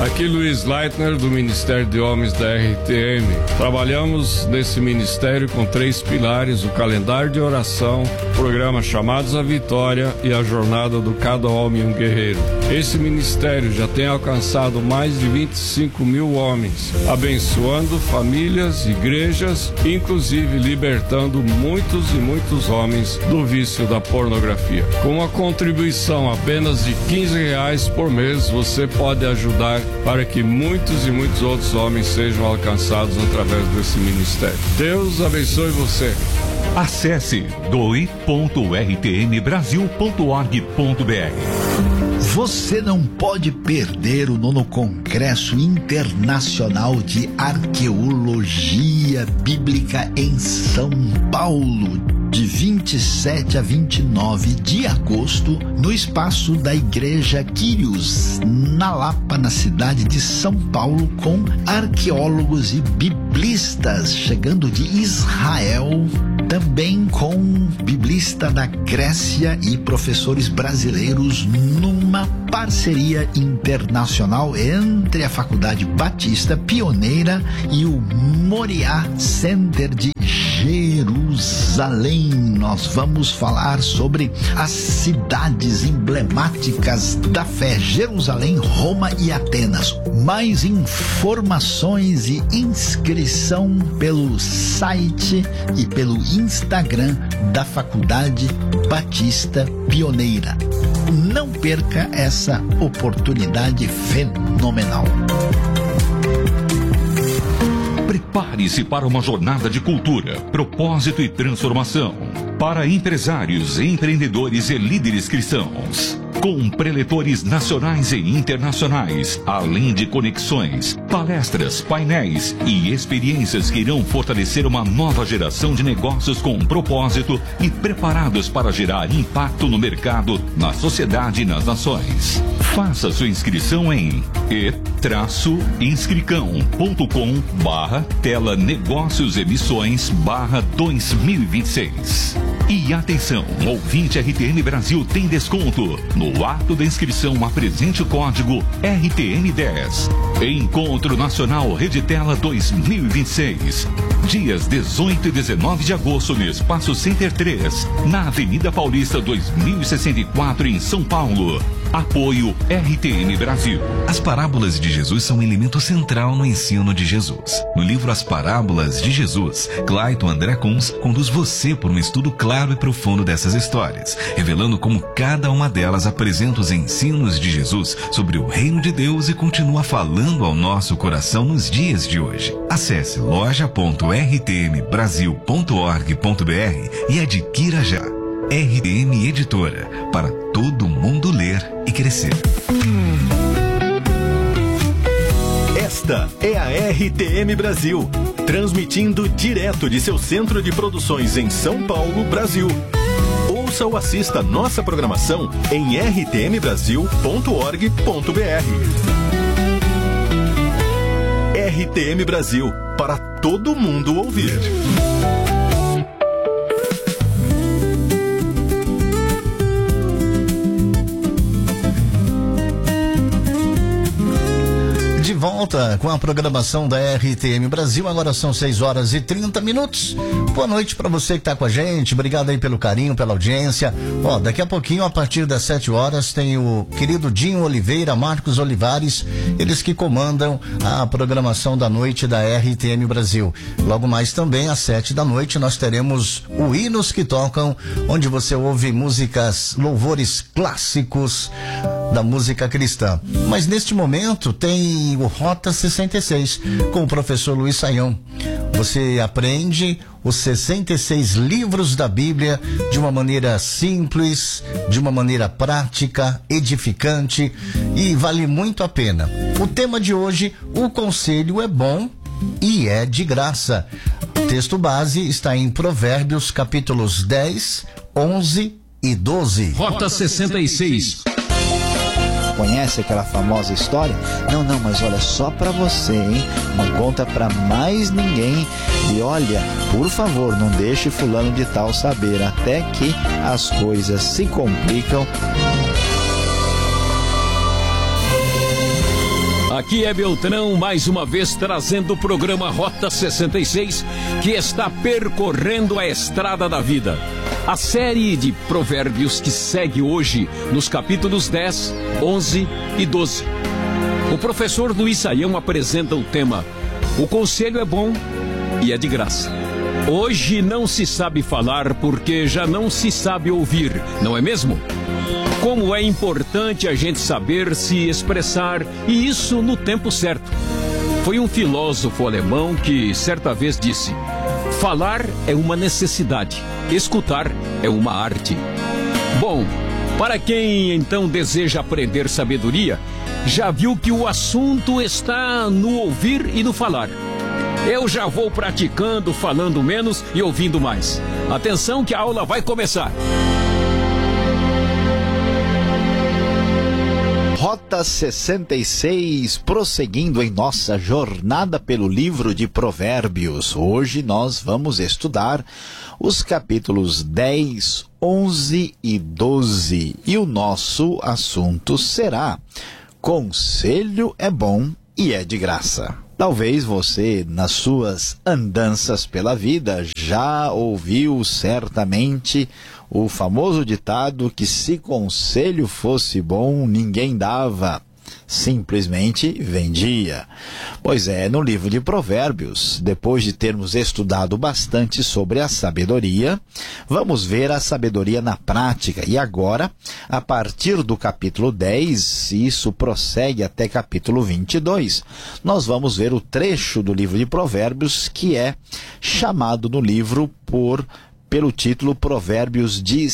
Aqui Luiz Leitner, do Ministério de Homens da RTM. Trabalhamos nesse ministério com 3 pilares: o calendário de oração, o programa Chamados à Vitória e a jornada do Cada Homem um Guerreiro. Esse ministério já tem alcançado mais de 25 mil homens, abençoando famílias, igrejas, inclusive libertando muitos e muitos homens do vício da pornografia. Com uma contribuição apenas de R$15 por mês, você pode ajudar para que muitos e muitos outros homens sejam alcançados através desse ministério. Deus abençoe você. Acesse doe.rtmbrasil.org.br. Você não pode perder o 9º Congresso Internacional de Arqueologia Bíblica em São Paulo, de 27 a 29 de agosto, no espaço da Igreja Quírios, na Lapa, na cidade de São Paulo, com arqueólogos e biblistas chegando de Israel, também com biblista da Grécia e professores brasileiros, numa parceria internacional entre a Faculdade Batista Pioneira e o Moriá Center de Jerusalém. Nós vamos falar sobre as cidades emblemáticas da fé: Jerusalém, Roma e Atenas. Mais informações e inscrição pelo site e pelo Instagram da Faculdade Batista Pioneira. Não perca essa oportunidade fenomenal. Prepare-se para uma jornada de cultura, propósito e transformação. Para empresários, empreendedores e líderes cristãos. Com preletores nacionais e internacionais, além de conexões, palestras, painéis e experiências que irão fortalecer uma nova geração de negócios com propósito e preparados para gerar impacto no mercado, na sociedade e nas nações. Faça sua inscrição em e-inscricão.com/tela negócios emissões /2026. E atenção, ouvinte RTM Brasil tem desconto. No ato da inscrição, apresente o código RTM10. Encontro Nacional Reditela 2026. Dias 18 e 19 de agosto no Espaço Center 3, na Avenida Paulista 2064, em São Paulo. Apoio RTM Brasil. As parábolas de Jesus são um elemento central no ensino de Jesus. No livro As Parábolas de Jesus, Clayton André Kunz conduz você por um estudo claro e profundo dessas histórias, revelando como cada uma delas apresenta os ensinos de Jesus sobre o reino de Deus e continua falando ao nosso coração nos dias de hoje. Acesse loja.rtmbrasil.org.br e adquira já. RTM Editora, para todo mundo ler e crescer. Esta é a RTM Brasil, transmitindo direto de seu centro de produções em São Paulo, Brasil. Ouça ou assista nossa programação em rtmbrasil.org.br. RTM Brasil, para todo mundo ouvir. De volta com a programação da RTM Brasil. Agora são 6h30. Boa noite para você que está com a gente. Obrigado aí pelo carinho, pela audiência. Daqui a pouquinho, a partir das 7h, tem o querido Dinho Oliveira, Marcos Olivares, eles que comandam a programação da noite da RTM Brasil. Logo mais também, às 7h, nós teremos o Hinos que Tocam, onde você ouve músicas, louvores clássicos da música cristã. Mas neste momento tem o Rota 66 com o professor Luiz Saião. Você aprende os 66 livros da Bíblia de uma maneira simples, de uma maneira prática, edificante, e vale muito a pena. O tema de hoje: o conselho é bom e é de graça. O texto base está em Provérbios capítulos 10, 11 e 12. Rota 66. Conhece aquela famosa história? Não, mas olha, só pra você, hein? Não conta pra mais ninguém. E olha, por favor, não deixe fulano de tal saber, até que as coisas se complicam. Aqui é Beltrão, mais uma vez trazendo o programa Rota 66, que está percorrendo a estrada da vida. A série de provérbios que segue hoje nos capítulos 10, 11 e 12. O professor Luiz Saião apresenta o tema: o conselho é bom e é de graça. Hoje não se sabe falar porque já não se sabe ouvir, não é mesmo? Como é importante a gente saber se expressar, e isso no tempo certo. Foi um filósofo alemão que certa vez disse: falar é uma necessidade, escutar é uma arte. Bom, para quem então deseja aprender sabedoria, já viu que o assunto está no ouvir e no falar. Eu já vou praticando, falando menos e ouvindo mais. Atenção que a aula vai começar. Rota 66, prosseguindo em nossa jornada pelo livro de Provérbios. Hoje nós vamos estudar os capítulos 10, 11 e 12. E o nosso assunto será: conselho é bom e é de graça. Talvez você, nas suas andanças pela vida, já ouviu certamente o famoso ditado que se conselho fosse bom, ninguém dava, simplesmente vendia. Pois é, no livro de Provérbios, depois de termos estudado bastante sobre a sabedoria, vamos ver a sabedoria na prática. E agora, a partir do capítulo 10, isso prossegue até capítulo 22, nós vamos ver o trecho do livro de Provérbios que é chamado no livro pelo título Provérbios de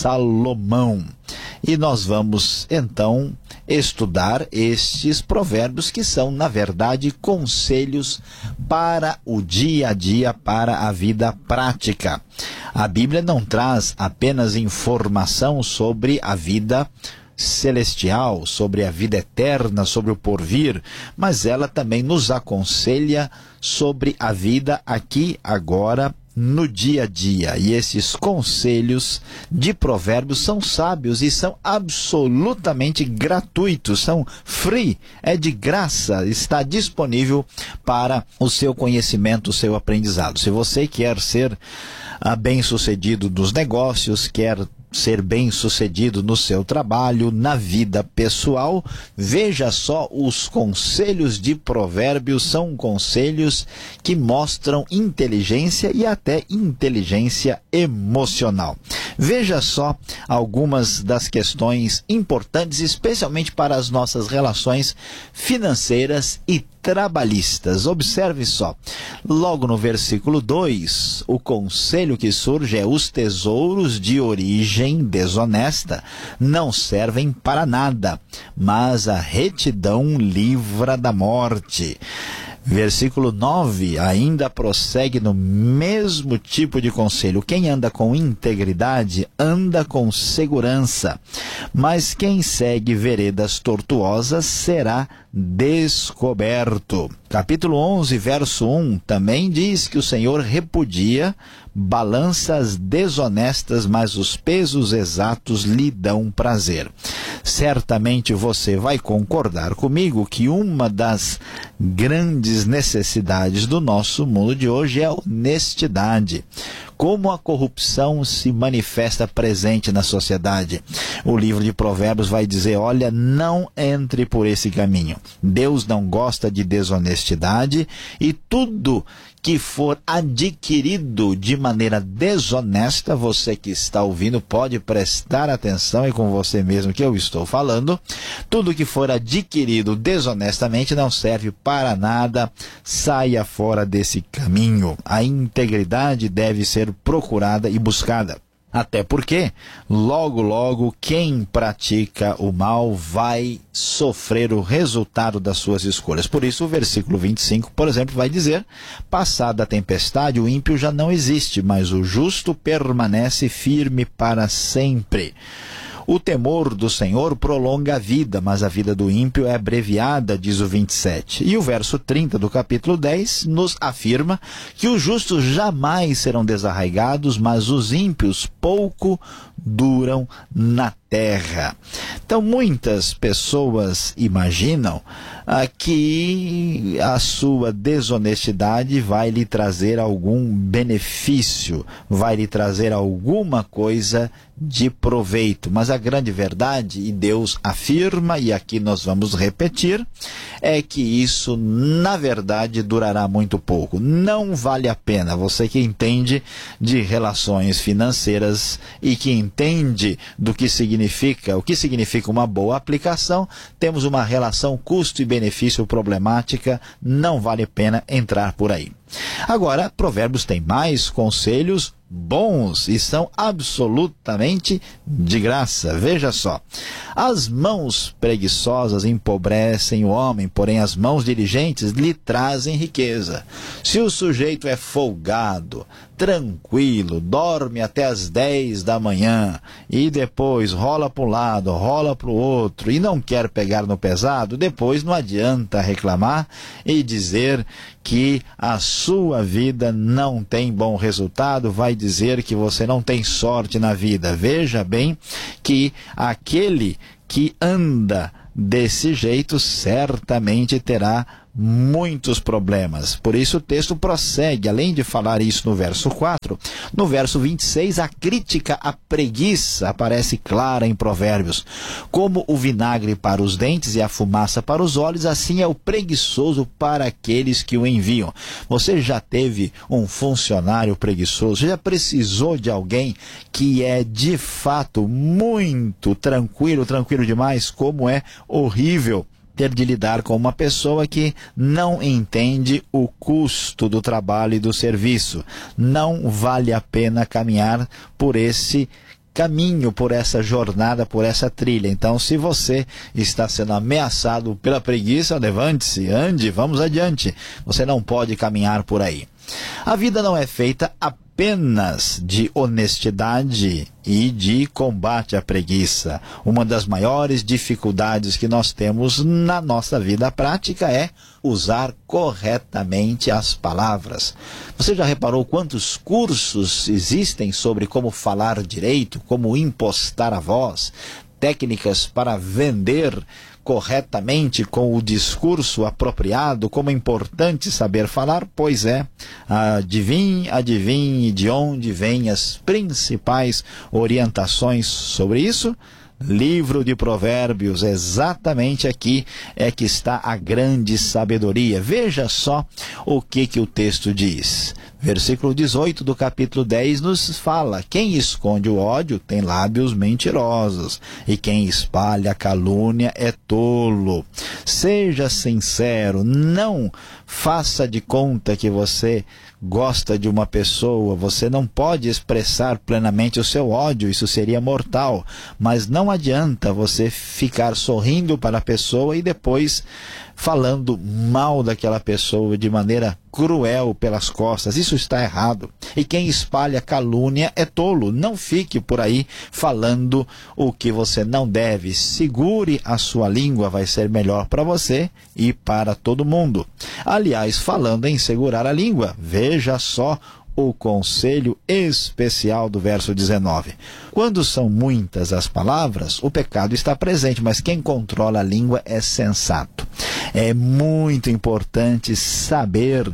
Salomão. E nós vamos, então, estudar estes provérbios que são, na verdade, conselhos para o dia a dia, para a vida prática. A Bíblia não traz apenas informação sobre a vida celestial, sobre a vida eterna, sobre o porvir, mas ela também nos aconselha sobre a vida aqui, agora, no dia a dia. E esses conselhos de provérbios são sábios e são absolutamente gratuitos, são free, é de graça, está disponível para o seu conhecimento, o seu aprendizado. Se você quer ser bem-sucedido nos negócios, quer ser bem-sucedido no seu trabalho, na vida pessoal, veja só, os conselhos de provérbios são conselhos que mostram inteligência e até inteligência emocional. Veja só algumas das questões importantes, especialmente para as nossas relações financeiras e trabalhistas. Observe só, logo no versículo 2, o conselho que surge é: os tesouros de origem desonesta não servem para nada, mas a retidão livra da morte. Versículo 9 ainda prossegue no mesmo tipo de conselho: quem anda com integridade anda com segurança, mas quem segue veredas tortuosas será descoberto. Capítulo 11, verso 1 também diz que o Senhor repudia balanças desonestas, mas os pesos exatos lhe dão prazer. Certamente você vai concordar comigo que uma das grandes necessidades do nosso mundo de hoje é a honestidade. Como a corrupção se manifesta presente na sociedade. O livro de Provérbios vai dizer: olha, não entre por esse caminho. Deus não gosta de desonestidade, e tudo que for adquirido de maneira desonesta, você que está ouvindo pode prestar atenção, e com você mesmo que eu estou falando, tudo que for adquirido desonestamente não serve para nada, saia fora desse caminho. A integridade deve ser procurada e buscada. Até porque, logo, logo, quem pratica o mal vai sofrer o resultado das suas escolhas. Por isso, o versículo 25, por exemplo, vai dizer: passada a tempestade, o ímpio já não existe, mas o justo permanece firme para sempre. O temor do Senhor prolonga a vida, mas a vida do ímpio é abreviada, diz o 27. E o verso 30 do capítulo 10 nos afirma que os justos jamais serão desarraigados, mas os ímpios pouco duram na terra. Então, muitas pessoas imaginam que a sua desonestidade vai lhe trazer algum benefício, vai lhe trazer alguma coisa de proveito. Mas a grande verdade, e Deus afirma, e aqui nós vamos repetir, é que isso, na verdade, durará muito pouco. Não vale a pena. Você que entende de relações financeiras e que entende do que significa, o que significa uma boa aplicação, temos uma relação custo e benefício problemática, não vale a pena entrar por aí. Agora, Provérbios tem mais conselhos bons e são absolutamente de graça. Veja só: as mãos preguiçosas empobrecem o homem, porém as mãos diligentes lhe trazem riqueza. Se o sujeito é folgado, tranquilo, dorme até as 10 da manhã e depois rola para um lado, rola para o outro e não quer pegar no pesado, depois não adianta reclamar e dizer que a sua vida não tem bom resultado, vai dizer que você não tem sorte na vida. Veja bem que aquele que anda desse jeito certamente terá muitos problemas. Por isso o texto prossegue, além de falar isso no verso 4, no verso 26, a crítica à preguiça aparece clara em Provérbios. Como o vinagre para os dentes e a fumaça para os olhos, assim é o preguiçoso para aqueles que o enviam. Você já teve um funcionário preguiçoso? Já precisou de alguém que é de fato muito tranquilo demais? Como é horrível ter de lidar com uma pessoa que não entende o custo do trabalho e do serviço. Não vale a pena caminhar por esse caminho, por essa jornada, por essa trilha. Então, se você está sendo ameaçado pela preguiça, levante-se, ande, vamos adiante. Você não pode caminhar por aí. A vida não é feita apenas de honestidade e de combate à preguiça. Uma das maiores dificuldades que nós temos na nossa vida prática é usar corretamente as palavras. Você já reparou quantos cursos existem sobre como falar direito, como impostar a voz, técnicas para vender corretamente com o discurso apropriado, como é importante saber falar? Pois é, adivinhe de onde vêm as principais orientações sobre isso? Livro de Provérbios, exatamente aqui é que está a grande sabedoria. Veja só o que o texto diz. Versículo 18 do capítulo 10 nos fala: quem esconde o ódio tem lábios mentirosos, e quem espalha a calúnia é tolo. Seja sincero, não faça de conta que você gosta de uma pessoa. Você não pode expressar plenamente o seu ódio, isso seria mortal. Mas não adianta você ficar sorrindo para a pessoa e depois falando mal daquela pessoa de maneira cruel pelas costas. Isso está errado. E quem espalha calúnia é tolo. Não fique por aí falando o que você não deve. Segure a sua língua, vai ser melhor para você e para todo mundo. Aliás, falando em segurar a língua, veja só o conselho especial do verso 19. Quando são muitas as palavras, o pecado está presente, mas quem controla a língua é sensato. É muito importante saber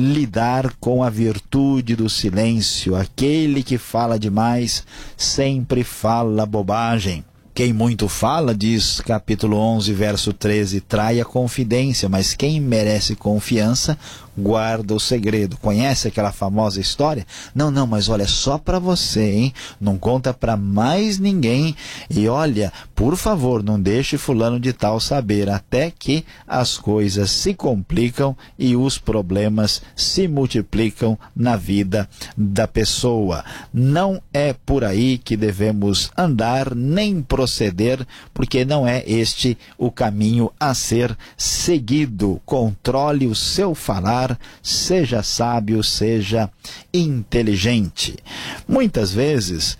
lidar com a virtude do silêncio. Aquele que fala demais sempre fala bobagem. Quem muito fala, diz capítulo 11, verso 13, trai a confidência, mas quem merece confiança guarda o segredo. Conhece aquela famosa história? Não, mas olha, só para você, hein? Não conta para mais ninguém. E olha, por favor, não deixe fulano de tal saber, até que as coisas se complicam e os problemas se multiplicam na vida da pessoa. Não é por aí que devemos andar, nem proceder, porque não é este o caminho a ser seguido. Controle o seu falar, seja sábio, seja inteligente. Muitas vezes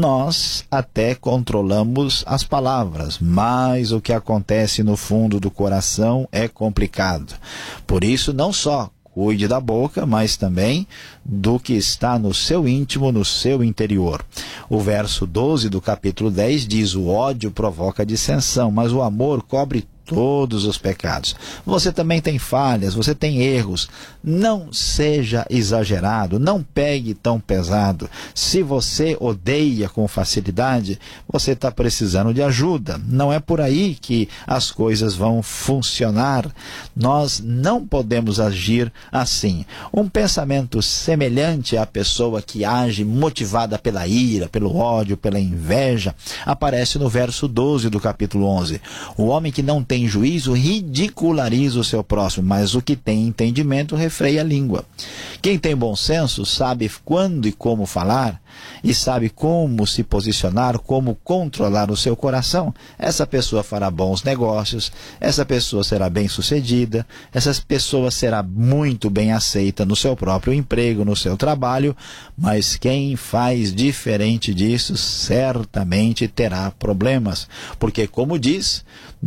nós até controlamos as palavras, mas o que acontece no fundo do coração é complicado. Por isso, não só Cuide da boca, mas também do que está no seu íntimo, no seu interior. O verso 12 do capítulo 10 diz: o ódio provoca dissensão, mas o amor cobre todos os pecados. Você também tem falhas, você tem erros. Não seja exagerado, não pegue tão pesado. Se você odeia com facilidade, você está precisando de ajuda. Não é por aí que as coisas vão funcionar. Nós não podemos agir assim. Um pensamento semelhante à pessoa que age motivada pela ira, pelo ódio, pela inveja, aparece no verso 12 do capítulo 11. O homem que não tem juízo ridiculariza o seu próximo, mas o que tem entendimento refreia a língua. Quem tem bom senso sabe quando e como falar, e sabe como se posicionar, como controlar o seu coração. Essa pessoa fará bons negócios, essa pessoa será bem-sucedida, essa pessoa será muito bem aceita no seu próprio emprego, no seu trabalho, mas quem faz diferente disso certamente terá problemas, porque, como diz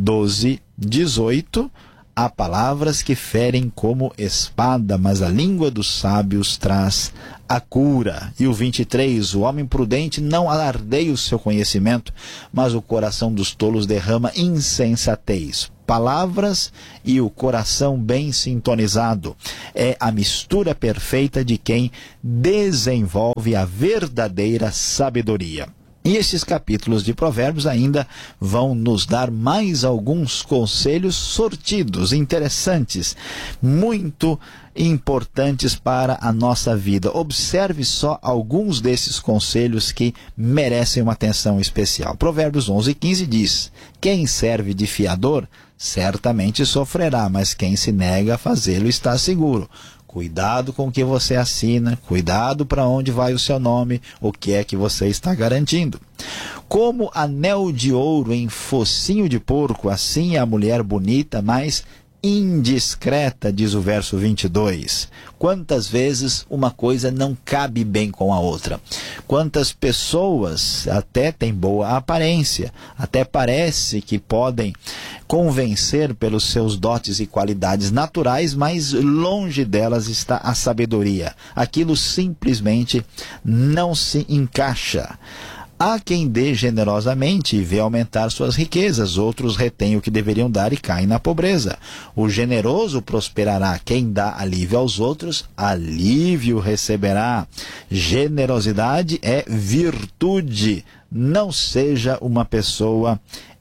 12:18, há palavras que ferem como espada, mas a língua dos sábios traz a cura. E o 23, o homem prudente não alardeia o seu conhecimento, mas o coração dos tolos derrama insensatez. Palavras e o coração bem sintonizado é a mistura perfeita de quem desenvolve a verdadeira sabedoria. E esses capítulos de Provérbios ainda vão nos dar mais alguns conselhos sortidos, interessantes, muito importantes para a nossa vida. Observe só alguns desses conselhos que merecem uma atenção especial. Provérbios 11:15 diz: quem serve de fiador certamente sofrerá, mas quem se nega a fazê-lo está seguro. Cuidado com o que você assina, cuidado para onde vai o seu nome, o que é que você está garantindo. Como anel de ouro em focinho de porco, assim é a mulher bonita, mas indiscreta, diz o verso 22. Quantas vezes uma coisa não cabe bem com a outra? Quantas pessoas até têm boa aparência, até parece que podem convencer pelos seus dotes e qualidades naturais, mas longe delas está a sabedoria. Aquilo simplesmente não se encaixa. Há quem dê generosamente e vê aumentar suas riquezas, outros retêm o que deveriam dar e caem na pobreza. O generoso prosperará, quem dá alívio aos outros, alívio receberá. Generosidade é virtude, não seja uma pessoa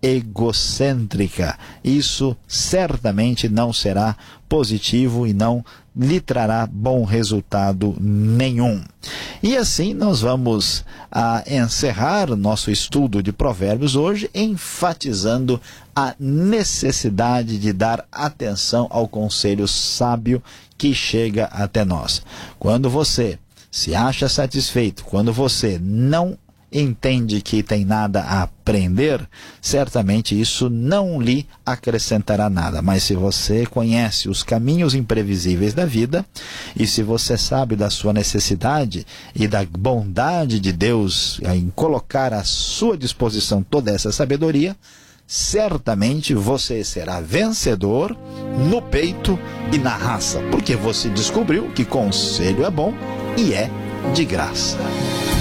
egocêntrica. Isso certamente não será positivo e não lhe trará bom resultado nenhum. E assim nós vamos encerrar nosso estudo de Provérbios hoje, enfatizando a necessidade de dar atenção ao conselho sábio que chega até nós. Quando você se acha satisfeito, quando você não entende que tem nada a aprender, certamente isso não lhe acrescentará nada. Mas se você conhece os caminhos imprevisíveis da vida, e se você sabe da sua necessidade e da bondade de Deus em colocar à sua disposição toda essa sabedoria, certamente você será vencedor no peito e na raça, porque você descobriu que conselho é bom e é de graça.